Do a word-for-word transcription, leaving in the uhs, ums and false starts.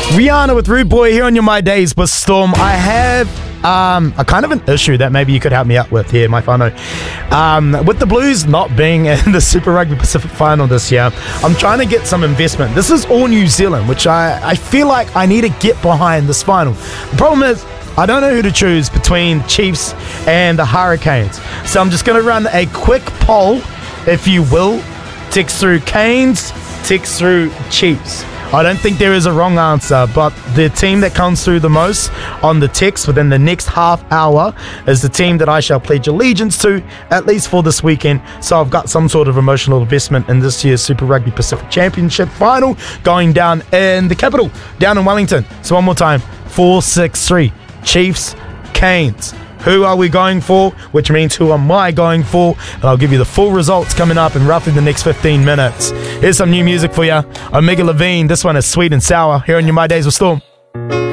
Rihanna with Rude Boy here on your My Days with Storm. I have um, a kind of an issue that maybe you could help me out with here, my whānau. Um, with the Blues not being in the Super Rugby Pacific final this year, I'm trying to get some investment. This is all New Zealand, which I, I feel like I need to get behind this final. The problem is, I don't know who to choose between Chiefs and the Hurricanes. So I'm just going to run a quick poll, if you will. Text through Canes, text through Chiefs. I don't think there is a wrong answer, but the team that comes through the most on the text within the next half hour is the team that I shall pledge allegiance to, at least for this weekend. So I've got some sort of emotional investment in this year's Super Rugby Pacific Championship final going down in the capital, down in Wellington. So one more time, four six three, Chiefs, Canes. Who are we going for? Which means who am I going for? And I'll give you the full results coming up in roughly the next fifteen minutes. Here's some new music for you. Omega Levine. This one is Sweet and Sour here on your My Days with Storm.